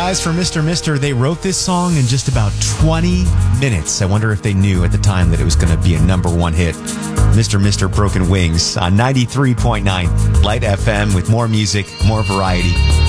guys from Mr. Mister, they wrote this song in just about 20 minutes. I wonder if they knew at the time that it was going to be a number one hit. Mr. Mister Broken Wings on 93.9 Light FM with more music, more variety.